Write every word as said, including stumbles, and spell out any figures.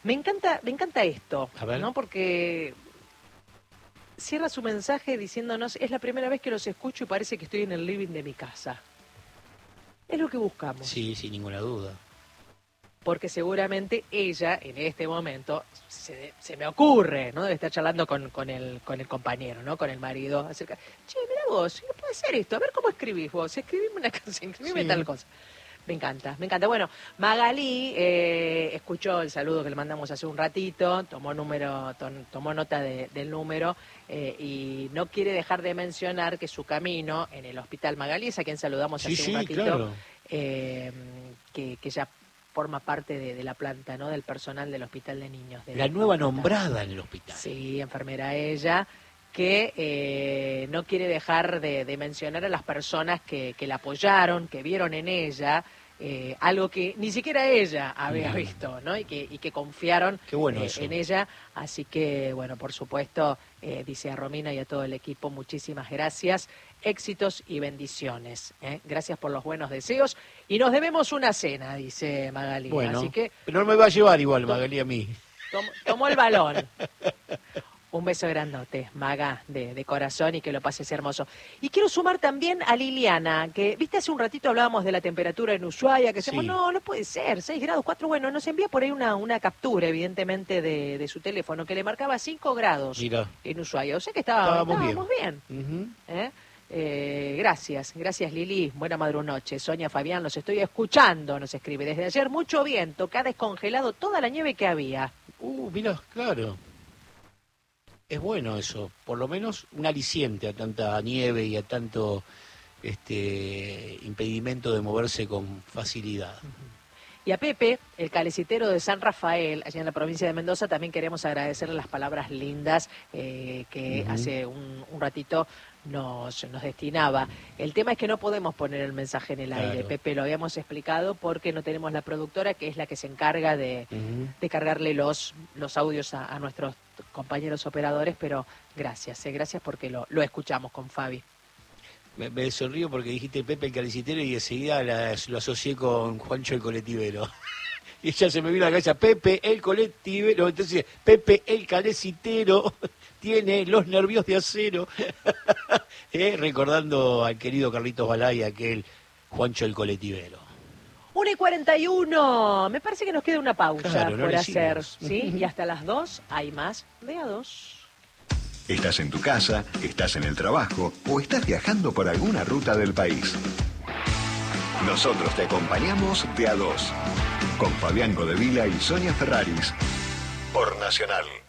Me encanta, me encanta esto, A ver. ¿no? Porque cierra su mensaje diciéndonos, es la primera vez que los escucho y parece que estoy en el living de mi casa. Es lo que buscamos. Sí, sin ninguna duda. Porque seguramente ella, en este momento, se, se me ocurre, ¿no? Debe estar charlando con, con, el, con el compañero, ¿no? Con el marido, acerca. Che, mira vos, ¿qué puede ser esto? A ver cómo escribís vos. Escribime una canción, escribime Sí. tal cosa. Me encanta, me encanta. Bueno, Magalí eh, escuchó el saludo que le mandamos hace un ratito, tomó número, tom, tomó nota de, del número eh, y no quiere dejar de mencionar que su camino en el Hospital Magalí, es a quien saludamos Sí, hace sí, un ratito, claro. eh, que, que ya forma parte de, de la planta, ¿no? Del personal del Hospital de Niños. De, La nueva de nombrada en el hospital. Sí, enfermera ella, que eh, no quiere dejar de, de mencionar a las personas que, que la apoyaron, que vieron en ella eh, algo que ni siquiera ella había Ujú. visto, ¿no? Y que, y que confiaron Qué bueno eh, eso. en ella. Así que, bueno, por supuesto, eh, dice a Romina y a todo el equipo, muchísimas gracias, éxitos y bendiciones. ¿eh? Gracias por los buenos deseos. Y nos debemos una cena, dice Magalí. Bueno, Así que pero no me va a llevar igual, to- Magalí, a mí. tom- tomó el balón. Un beso grandote, Maga, de, de corazón, y que lo pases hermoso. Y quiero sumar también a Liliana, que, viste, hace un ratito hablábamos de la temperatura en Ushuaia, que decimos, Sí. no, no puede ser, seis grados, cuatro, bueno, nos envía por ahí una, una captura, evidentemente, de, de su teléfono, que le marcaba cinco grados Mira. en Ushuaia. O sea que estaba, Estábamos estábamos bien. Ujú. ¿eh? Eh, gracias, gracias Lili, buena madrunoche. Sonia Fabián, los estoy escuchando, nos escribe. Desde ayer mucho viento, que ha descongelado toda la nieve que había. Uh, mira, claro. Es bueno eso, por lo menos un aliciente a tanta nieve y a tanto este impedimento de moverse con facilidad. Y a Pepe, el calecitero de San Rafael, allá en la provincia de Mendoza, también queremos agradecerle las palabras lindas eh, que Ujú. hace un, un ratito nos, nos destinaba. El tema es que no podemos poner el mensaje en el Claro. aire, Pepe, lo habíamos explicado, porque no tenemos la productora, que es la que se encarga de, Ujú. de cargarle los, los audios a, a nuestros compañeros operadores, pero gracias, eh, gracias porque lo, lo escuchamos con Fabi. Me, me sonrío porque dijiste Pepe el calicitero y enseguida la- lo asocié con Juancho el colectivero. Y ya se me vino a la cabeza, Pepe el colectivero, entonces Pepe el calecitero tiene los nervios de acero. Eh, recordando al querido Carlitos Balay, aquel Juancho el colectivero. una y cuarenta y uno, me parece que nos queda una pausa Claro, no por la hacer, hicimos. ¿sí? Y hasta las dos hay más de A dos. Estás en tu casa, estás en el trabajo o estás viajando por alguna ruta del país. Nosotros te acompañamos de A dos, con Fabián Godevila y Sonia Ferraris, por Nacional.